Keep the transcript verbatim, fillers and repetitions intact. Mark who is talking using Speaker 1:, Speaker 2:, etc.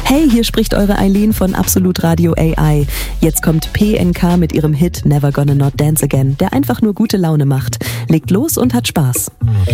Speaker 1: Hey, hier spricht eure Eileen von Absolut Radio A I. Jetzt kommt P N K mit ihrem Hit Never Gonna Not Dance Again, der einfach nur gute Laune macht. Legt los und hat Spaß.